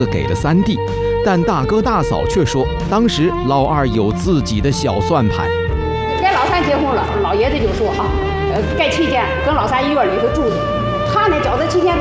给了三弟，但大哥大嫂却说，当时老二有自己的小算盘。 该老三结婚了，老爷子就说啊，盖7天跟老三1月里头住，他呢找他7天。